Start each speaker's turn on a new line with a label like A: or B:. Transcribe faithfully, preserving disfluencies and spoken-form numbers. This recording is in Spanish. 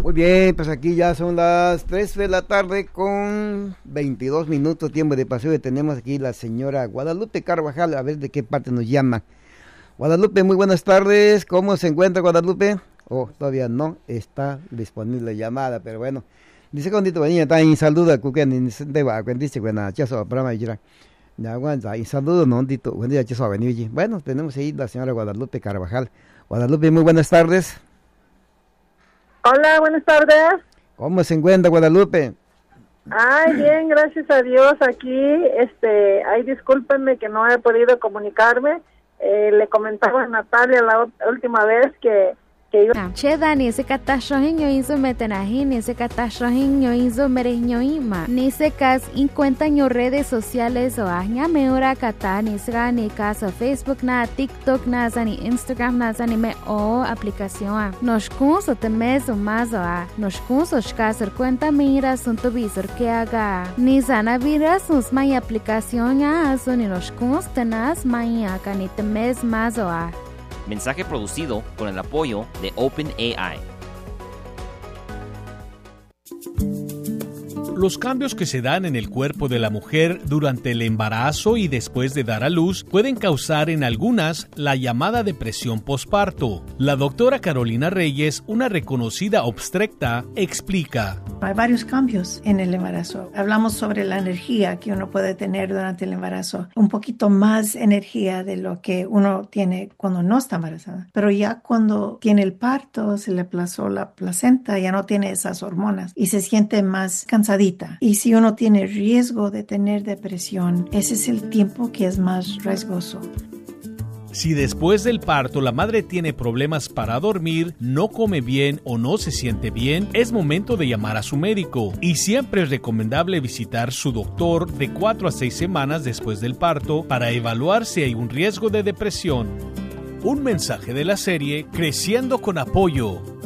A: Muy bien, pues aquí ya son las tres de la tarde con veintidós minutos, tiempo de paseo, y tenemos aquí la señora Guadalupe Carvajal, a ver de qué parte nos llama. Guadalupe, muy buenas tardes, ¿cómo se encuentra Guadalupe? Oh, todavía no está disponible la llamada, pero bueno. Dice condito venía tan saluda cuquen ni de va dice buena chaso programa y ya aguanta y saludo no dito buen día chaso venir. Bueno, tenemos ahí la señora Guadalupe Carvajal. Guadalupe, muy buenas tardes.
B: Hola, buenas tardes.
A: ¿Cómo se encuentra Guadalupe?
B: Ay, bien, gracias a Dios aquí. Este, ay, discúlpenme que no he podido comunicarme. Eh, le comentaba a Natalia la última vez que que iba.
C: Cheda ni se catashrohin yo hizo metenahin ni se catashrohin yo hizo mereño ima ni se cas encuentra en redes sociales o aña meura kata ni se ni caso Facebook na TikTok na ni Instagram na ni me o aplicación nos curso te mes o más o nos curso caso cuenta mira asunto visor que haga ni sana viras nos mai aplicación ya so ni nos curso tenas mai acá ni te mes más o a
D: Mensaje producido con el apoyo de OpenAI.
E: Los cambios que se dan en el cuerpo de la mujer durante el embarazo y después de dar a luz pueden causar en algunas la llamada depresión posparto. La doctora Carolina Reyes, una reconocida obstetra, explica.
F: Hay varios cambios en el embarazo. Hablamos sobre la energía que uno puede tener durante el embarazo. Un poquito más energía de lo que uno tiene cuando no está embarazada. Pero ya cuando tiene el parto, se le aplazó la placenta, ya no tiene esas hormonas y se siente más cansadita. Y si uno tiene riesgo de tener depresión, ese es el tiempo que es más riesgoso.
E: Si después del parto la madre tiene problemas para dormir, no come bien o no se siente bien, es momento de llamar a su médico. Y siempre es recomendable visitar su doctor de cuatro a seis semanas después del parto para evaluar si hay un riesgo de depresión. Un mensaje de la serie Creciendo con Apoyo.